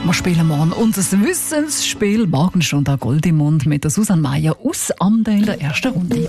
Wir spielen morgen unser Wissensspiel Morgenstunde Gold im Mund mit der Susanne Meyer aus Amden in der ersten Runde.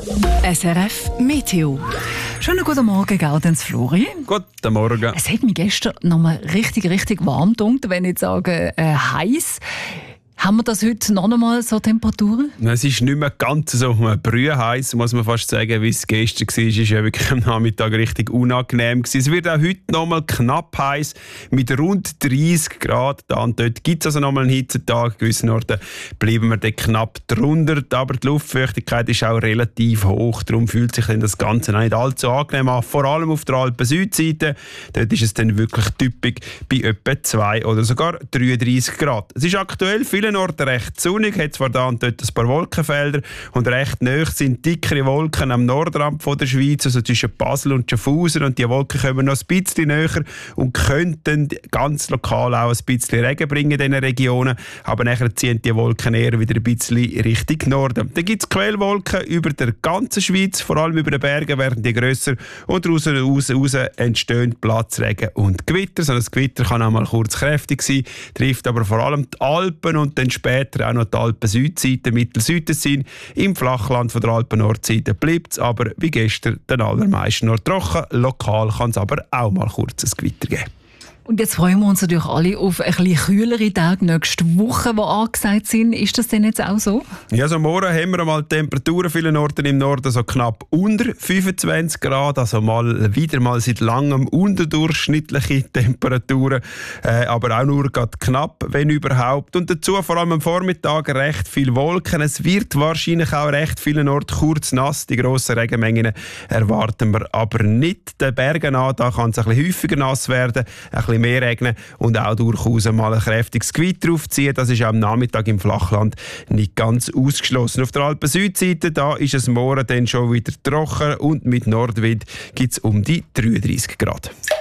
SRF Meteo. Schönen guten Morgen, Gaudenz Flori. Guten Morgen. Es hat mich gestern noch mal richtig warm gedunkt, wenn ich sage heiß. Haben wir das heute noch einmal so Temperaturen? Es ist nicht mehr ganz so brühheiß, muss man fast sagen, wie es gestern war. Es war ja wirklich am Nachmittag richtig unangenehm. Es wird auch heute noch mal knapp heiß mit rund 30 Grad. Da und dort gibt es also noch mal einen Hitzetag. In gewissen Orten bleiben wir dann knapp drunter. Aber die Luftfeuchtigkeit ist auch relativ hoch. Darum fühlt sich das Ganze auch nicht allzu angenehm an. Vor allem auf der Alpen-Südseite. Dort ist es dann wirklich typisch bei etwa 2 oder sogar 33 Grad. Es ist aktuell vielen Orten recht sonnig, hat zwar da und dort ein paar Wolkenfelder und recht nahe sind dickere Wolken am Nordrand von der Schweiz, also zwischen Basel und Schaffhausen, und die Wolken kommen noch ein bisschen näher und könnten ganz lokal auch ein bisschen Regen bringen in diesen Regionen, aber nachher ziehen die Wolken eher wieder ein bisschen Richtung Norden. Dann gibt es Quellwolken über der ganzen Schweiz, vor allem über den Bergen werden die grösser und raus entstehen Platzregen und Gewitter. So ein Gewitter kann auch mal kurz kräftig sein, trifft aber vor allem die Alpen und dann später auch noch die Alpen-Südseite, Mittel-Südtessin. Im Flachland von der Alpen-Nordseite bleibt es aber wie gestern den allermeisten noch trocken. Lokal kann es aber auch mal kurz ein Gewitter geben. Und jetzt freuen wir uns natürlich alle auf ein bisschen kühlere Tage nächste Woche, die angesagt sind. Ist das denn jetzt auch so? Ja, so morgen haben wir mal Temperaturen vielen Orten im Norden so knapp unter 25 Grad, also wieder mal seit langem unterdurchschnittliche Temperaturen, aber auch nur gerade knapp, wenn überhaupt. Und dazu vor allem am Vormittag recht viel Wolken. Es wird wahrscheinlich auch recht vielen Orten kurz nass. Die grossen Regenmengen erwarten wir aber nicht. Den Bergen an, da kann es ein bisschen häufiger nass werden, ein bisschen mehr regnen und auch durchaus mal ein kräftiges Gewitter aufziehen. Das ist am Nachmittag im Flachland nicht ganz ausgeschlossen. Auf der Alpen-Südseite da ist es morgen dann schon wieder trocken und mit Nordwind gibt es um die 33 Grad.